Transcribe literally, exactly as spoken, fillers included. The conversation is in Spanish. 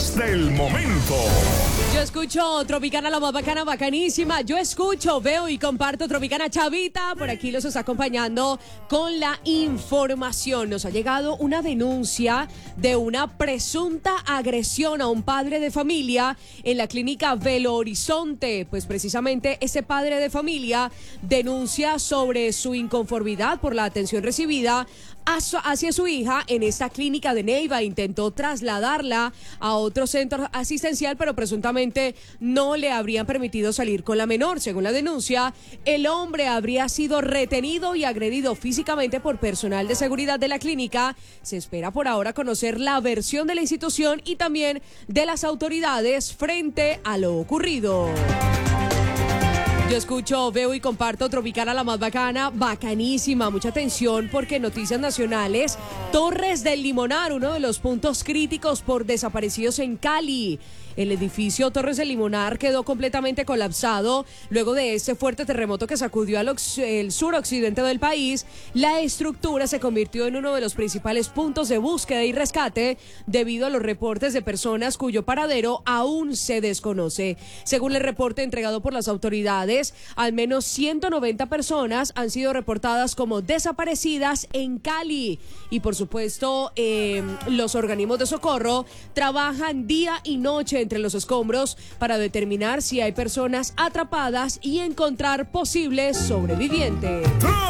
temas del momento. Yo escucho Tropicana, la más bacana, bacanísima. Yo escucho, veo y comparto Tropicana Chavita. Por aquí los está acompañando con la información. Nos ha llegado una denuncia de una presunta agresión a un padre de familia en la clínica Belo Horizonte. Pues precisamente ese padre de familia denuncia sobre su inconformidad por la atención recibida hacia su hija en esta clínica de Neiva. Intentó trasladarla a otro centro asistencial, pero presuntamente no le habrían permitido salir con la menor. Según la denuncia, el hombre habría sido retenido y agredido físicamente por personal de seguridad de la clínica. Se espera por ahora conocer la versión de la institución y también de las autoridades frente a lo ocurrido. Yo escucho, veo y comparto Tropicana, la más bacana, bacanísima. Mucha atención porque noticias nacionales. Torres del Limonar, uno de los puntos críticos por desaparecidos en Cali. El edificio Torres del Limonar quedó completamente colapsado luego de este fuerte terremoto que sacudió al el suroccidente del país. La estructura se convirtió en uno de los principales puntos de búsqueda y rescate debido a los reportes de personas cuyo paradero aún se desconoce. Según el reporte entregado por las autoridades, al menos ciento noventa personas han sido reportadas como desaparecidas en Cali. Y por supuesto, eh, los organismos de socorro trabajan día y noche entre los escombros para determinar si hay personas atrapadas y encontrar posibles sobrevivientes.